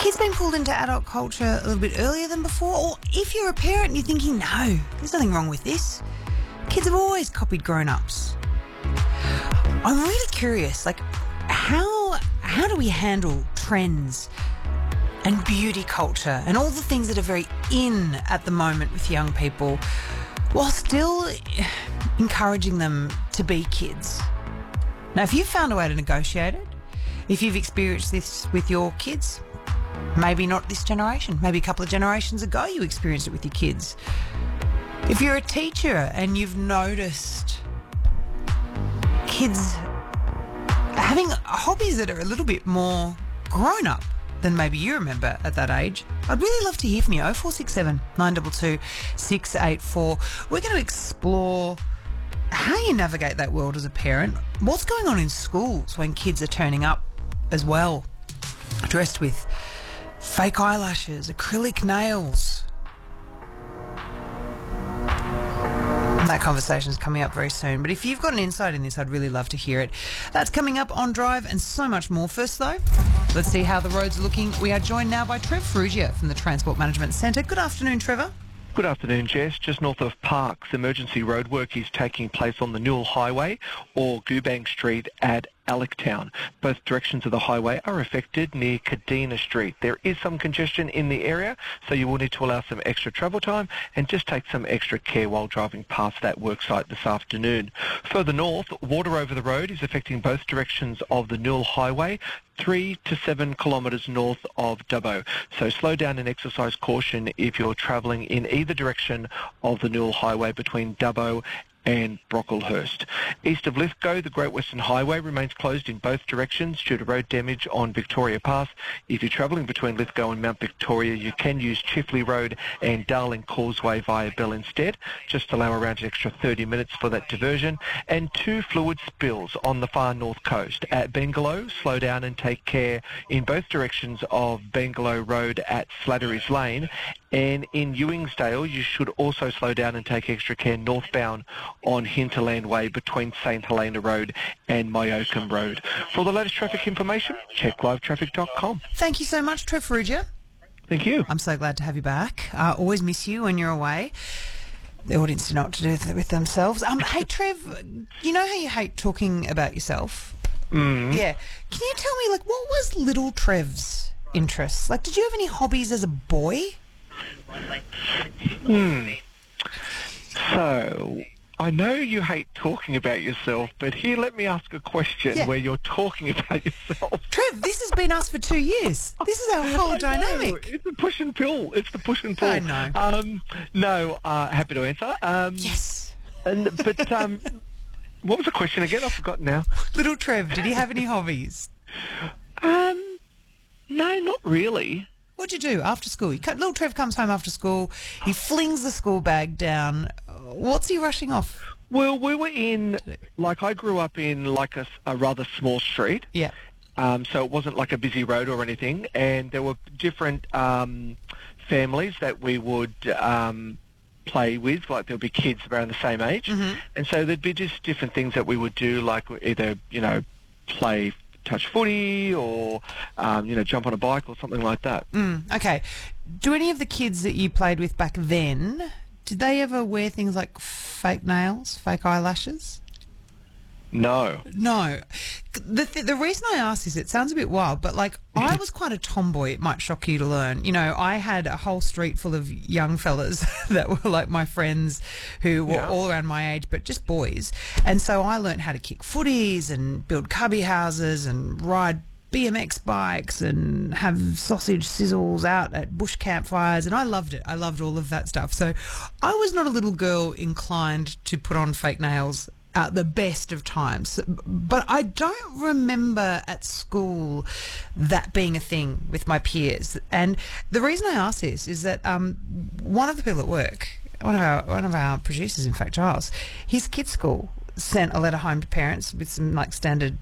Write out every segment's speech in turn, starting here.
kids being pulled into adult culture a little bit earlier than before? Or if you're a parent and you're thinking, no, there's nothing wrong with this. Kids have always copied grown-ups. I'm really curious, like, how do we handle trends and beauty culture and all the things that are very in at the moment with young people while still encouraging them to be kids? Now, if you've found a way to negotiate it, if you've experienced this with your kids, maybe not this generation, maybe a couple of generations ago you experienced it with your kids. If you're a teacher and you've noticed kids having hobbies that are a little bit more grown up than maybe you remember at that age, I'd really love to hear from you. 0467 922 684. We're going to explore how you navigate that world as a parent. What's going on in schools when kids are turning up as well, dressed with fake eyelashes, acrylic nails. That conversation is coming up very soon. But if you've got an insight in this, I'd really love to hear it. That's coming up on Drive and so much more. First, though, let's see how the roads are looking. We are joined now by Trev Ferrugia from the Transport Management Centre. Good afternoon, Trevor. Good afternoon, Jess. Just north of Parkes, emergency roadwork is taking place on the Newell Highway or Goobang Street at Alec-Town. Both directions of the highway are affected near Kadina Street. There is some congestion in the area, so you will need to allow some extra travel time and just take some extra care while driving past that worksite this afternoon. Further north, water over the road is affecting both directions of the Newell Highway, 3 to 7 kilometres north of Dubbo. So slow down and exercise caution if you're travelling in either direction of the Newell Highway between Dubbo and Brocklehurst. East of Lithgow, the Great Western Highway remains closed in both directions due to road damage on Victoria Pass. If you're travelling between Lithgow and Mount Victoria, you can use Chifley Road and Darling Causeway via Bell instead. Just allow around an extra 30 minutes for that diversion. And 2 fluid spills on the far north coast. At Bangalow, slow down and take care in both directions of Bangalow Road at Slattery's Lane. And in Ewingsdale, you should also slow down and take extra care northbound on Hinterland Way between St Helena Road and Myocombe Road. For all the latest traffic information, check livetraffic.com. Thank you so much, Trev Ferrugia. Thank you. I'm so glad to have you back. Always miss you when you're away. The audience do not to do with themselves. Hey, Trev, you know how you hate talking about yourself? Yeah. Can you tell me, like, what was little Trev's interests? Like, did you have any hobbies as a boy? So, I know you hate talking about yourself, but here, let me ask a question where you're talking about yourself. Trev, this has been us for 2 years. This is our whole dynamic. It's a push and pull. It's the push and pull. I know. Happy to answer. Yes. But what was the question again? I've forgotten now. Little Trev, did he have any hobbies? No, not really. What'd you do after school? Little Trev comes home after school. He flings the school bag down. What's he rushing off? Well, we were in, I grew up in a rather small street. Yeah. So it wasn't like a busy road or anything. And there were different families that we would play with. Like there would be kids around the same age. Mm-hmm. And so there'd be just different things that we would do, like either, play touch footy or, jump on a bike or something like that. Okay. Do any of the kids that you played with back then, did they ever wear things like fake nails, fake eyelashes? No. No. The reason I ask is it sounds a bit wild, but I was quite a tomboy. It might shock you to learn. I had a whole street full of young fellas that were like my friends who were all around my age, but just boys. And so I learned how to kick footies and build cubby houses and ride BMX bikes and have sausage sizzles out at bush campfires, and I loved it. I loved all of that stuff. So I was not a little girl inclined to put on fake nails at the best of times. But I don't remember at school that being a thing with my peers. And the reason I ask this is that one of the people at work, one of our producers, in fact, Giles, his kids' school sent a letter home to parents with some standard,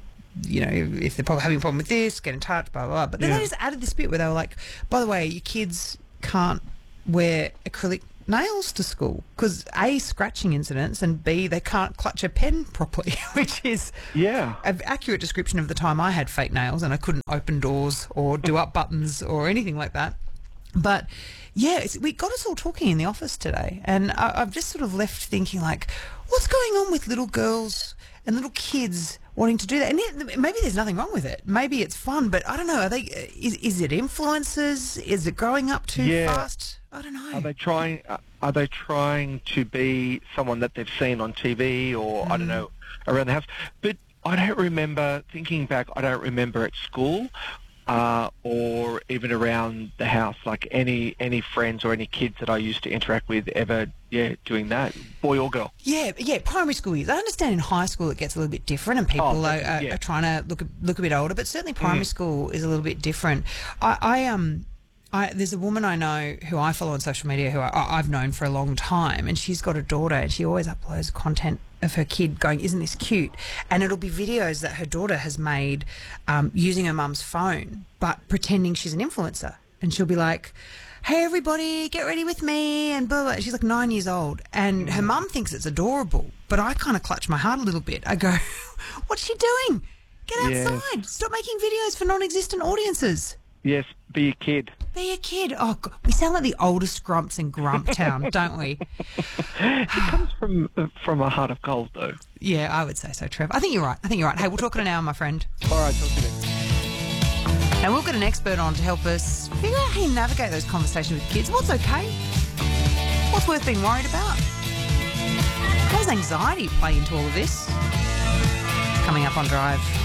if they're having a problem with this, get in touch, blah, blah, blah. But then they just added this bit where they were like, by the way, your kids can't wear acrylic nails to school because A, scratching incidents, and B, they can't clutch a pen properly, which is an accurate description of the time I had fake nails and I couldn't open doors or do up buttons or anything like that. But yeah, we got us all talking in the office today, and I've just sort of left thinking, like, what's going on with little girls and little kids wanting to do that? And maybe there's nothing wrong with it. Maybe it's fun, but I don't know. Are they? Is it influences? Is it growing up too fast? I don't know. Are they trying to be someone that they've seen on TV or I don't know, around the house? But I don't remember, thinking back, I don't remember at school. Or even around the house, like any friends or any kids that I used to interact with ever, doing that, boy or girl. Yeah, primary school years. I understand in high school it gets a little bit different and people are trying to look a bit older, but certainly primary school is a little bit different. There's a woman I know who I follow on social media who I've known for a long time, and she's got a daughter and she always uploads content of her kid going, isn't this cute? And it'll be videos that her daughter has made using her mum's phone, but pretending she's an influencer. And she'll be like, hey, everybody, get ready with me, and blah, blah. She's like 9 years old, and her mum thinks it's adorable, but I kind of clutch my heart a little bit. I go, what's she doing? Get outside. Stop making videos for non-existent audiences. Yes, be a kid. Be a kid. Oh, God. We sound like the oldest grumps in Grump Town, don't we? It comes from a heart of gold, though. Yeah, I would say so, Trev. I think you're right. Hey, we'll talk in an hour, my friend. All right, talk to you then. And we'll get an expert on to help us figure out how you navigate those conversations with kids. What's okay? What's worth being worried about? How does anxiety play into all of this? Coming up on Drive.